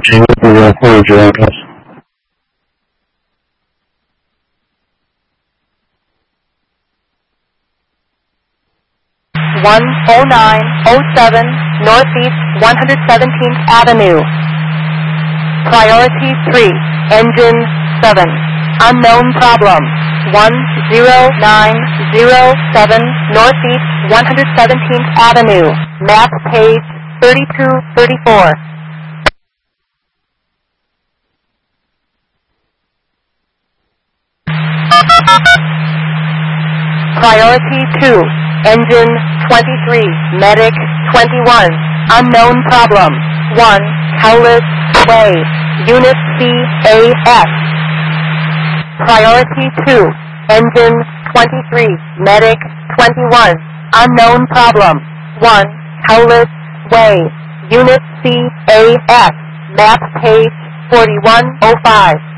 请主任或者主任开始。 10907 Northeast 117th Avenue. Priority 3, Engine 7. Unknown problem. 10907 Northeast 117th Avenue. Map page 3234. Priority 2, Engine 23, Medic 21, Unknown problem, 1, Cowlitz Way, Unit CAF. Priority 2, Engine 23, Medic 21, Unknown problem, 1, Cowlitz Way, Unit CAF, Map page 4105.